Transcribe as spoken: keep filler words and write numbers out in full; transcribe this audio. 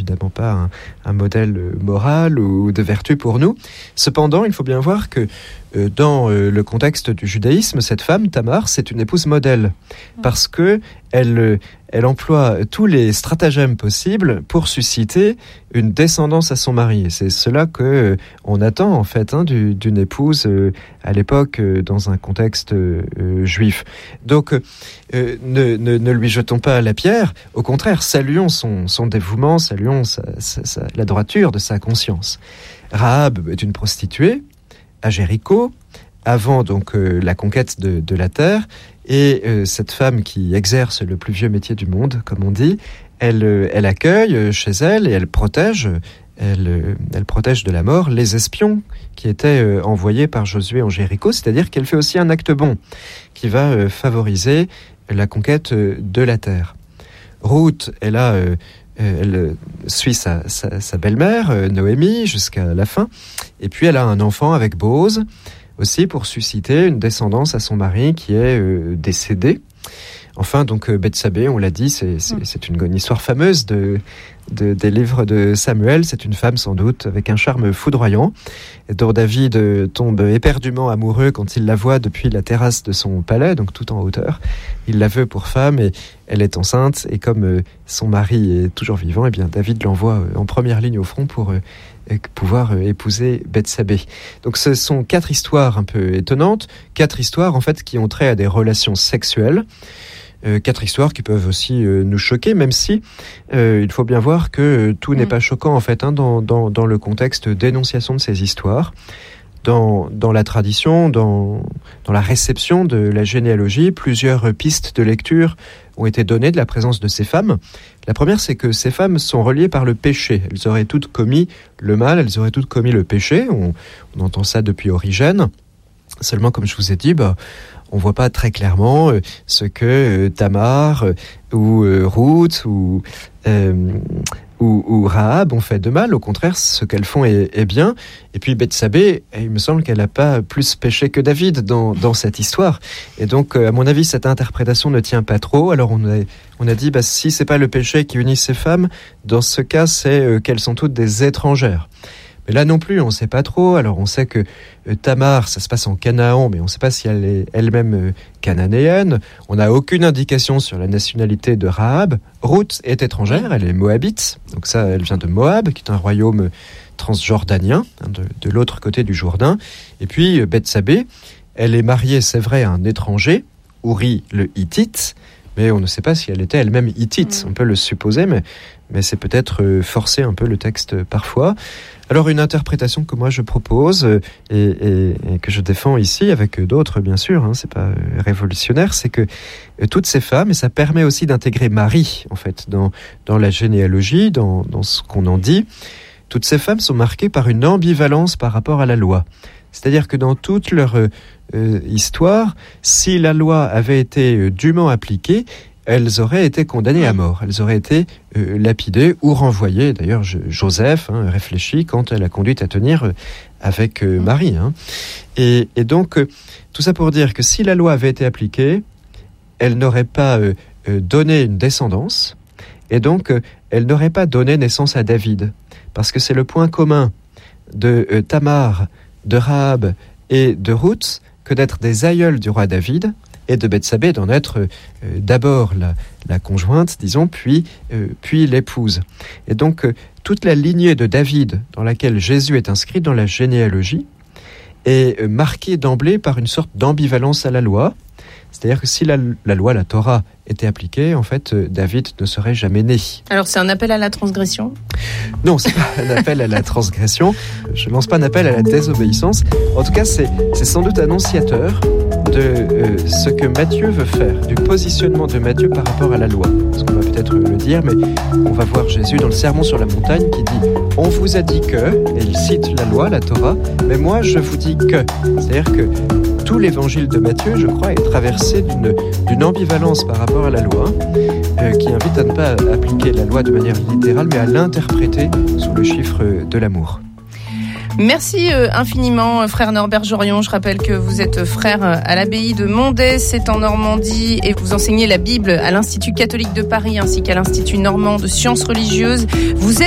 évidemment pas un, un modèle moral ou de vertu pour nous. Cependant, il faut bien voir que euh, dans euh, le contexte du judaïsme, cette femme, Tamar, c'est une épouse modèle, parce que elle, elle emploie tous les stratagèmes possibles pour susciter une descendance à son mari. Et c'est cela que euh, on attend en fait hein, du, d'une épouse euh, à l'époque euh, dans un contexte euh, juif. Donc euh, ne, ne, ne lui jetons pas la pierre. Au contraire, saluons son, son dévouement, saluons sa, sa, sa, la droiture de sa conscience. Rahab est une prostituée à Jéricho, avant donc euh, la conquête de, de la terre, et euh, cette femme qui exerce le plus vieux métier du monde, comme on dit, elle, euh, elle accueille chez elle et elle protège, elle, euh, elle protège de la mort les espions qui étaient euh, envoyés par Josué en Jéricho, c'est-à-dire qu'elle fait aussi un acte bon qui va euh, favoriser la conquête euh, de la terre. Ruth, elle a euh, elle suit sa, sa, sa belle-mère, euh, Noémie, jusqu'à la fin. Et puis elle a un enfant avec Boaz, aussi pour susciter une descendance à son mari qui est euh, décédé. Enfin, donc euh, Bethsabée, on l'a dit, c'est, c'est, c'est une, une histoire fameuse de, de, des livres de Samuel. C'est une femme sans doute avec un charme foudroyant, dont David euh, tombe éperdument amoureux quand il la voit depuis la terrasse de son palais, donc tout en hauteur. Il la veut pour femme et elle est enceinte. Et comme euh, son mari est toujours vivant, eh bien David l'envoie euh, en première ligne au front pour euh, pouvoir euh, épouser Bethsabée. Donc ce sont quatre histoires un peu étonnantes, quatre histoires en fait qui ont trait à des relations sexuelles. Euh, quatre histoires qui peuvent aussi euh, nous choquer, même si euh, il faut bien voir que euh, tout mmh. n'est pas choquant en fait hein, dans, dans, dans le contexte d'énonciation de ces histoires. Dans, dans la tradition, dans, dans la réception de la généalogie, plusieurs pistes de lecture ont été données de la présence de ces femmes. La première, c'est que ces femmes sont reliées par le péché. Elles auraient toutes commis le mal, elles auraient toutes commis le péché. On, on entend ça depuis Origène. Seulement, comme je vous ai dit, bah, on voit pas très clairement euh, ce que euh, Tamar euh, ou euh, Ruth ou, euh, ou, ou Rahab ont fait de mal. Au contraire, ce qu'elles font est, est bien. Et puis Bethsabée, il me semble qu'elle n'a pas plus péché que David dans, dans cette histoire. Et donc, euh, à mon avis, cette interprétation ne tient pas trop. Alors on a, on a dit, bah, si c'est pas le péché qui unit ces femmes, dans ce cas, c'est euh, qu'elles sont toutes des étrangères. Mais là non plus, on ne sait pas trop. Alors on sait que euh, Tamar, ça se passe en Canaan, mais on ne sait pas si elle est elle-même euh, cananéenne. On n'a aucune indication sur la nationalité de Rahab. Ruth est étrangère, elle est moabite. Donc ça, elle vient de Moab, qui est un royaume transjordanien, hein, de, de l'autre côté du Jourdain. Et puis euh, Bethsabée, elle est mariée, c'est vrai, à un étranger, Uri le Hittite, mais on ne sait pas si elle était elle-même hittite. On peut le supposer, mais, mais c'est peut-être euh, forcer un peu le texte euh, parfois. Alors une interprétation que moi je propose euh, et, et, et que je défends ici avec d'autres bien sûr, hein, c'est pas euh, révolutionnaire, c'est que euh, toutes ces femmes, et ça permet aussi d'intégrer Marie en fait dans, dans la généalogie, dans, dans ce qu'on en dit, toutes ces femmes sont marquées par une ambivalence par rapport à la loi. C'est-à-dire que dans toute leur euh, euh, histoire, si la loi avait été euh, dûment appliquée, elles auraient été condamnées à mort. Elles auraient été euh, lapidées ou renvoyées. D'ailleurs, je, Joseph hein, réfléchit quant à la conduite à tenir euh, avec euh, Marie. Hein. Et, et donc, euh, tout ça pour dire que si la loi avait été appliquée, elle n'aurait pas euh, euh, donné une descendance, et donc euh, elle n'aurait pas donné naissance à David. Parce que c'est le point commun de euh, Tamar, de Rahab et de Ruth que d'être des aïeuls du roi David, et de Bethsabée d'en être euh, d'abord la, la conjointe, disons, puis, euh, puis l'épouse. Et donc, euh, toute la lignée de David, dans laquelle Jésus est inscrit dans la généalogie, est euh, marquée d'emblée par une sorte d'ambivalence à la loi. C'est-à-dire que si la, la loi, la Torah, était appliquée, en fait, euh, David ne serait jamais né. Alors, c'est un appel à la transgression ? Non, c'est pas un appel à la transgression. Je lance pas un appel à la désobéissance. En tout cas, c'est, c'est sans doute annonciateur de euh, ce que Matthieu veut faire, du positionnement de Matthieu par rapport à la loi. Parce qu'on va peut-être le dire, mais on va voir Jésus dans le Sermon sur la montagne qui dit « On vous a dit que », et il cite la loi, la Torah, « mais moi je vous dis que ». C'est-à-dire que tout l'évangile de Matthieu, je crois, est traversé d'une, d'une ambivalence par rapport à la loi, euh, qui invite à ne pas appliquer la loi de manière littérale, mais à l'interpréter sous le chiffre de l'amour. Merci infiniment, frère Norbert Jorion. Je rappelle que vous êtes frère à l'abbaye de Mondet, c'est en Normandie, et vous enseignez la Bible à l'Institut catholique de Paris ainsi qu'à l'Institut normand de sciences religieuses. Vous êtes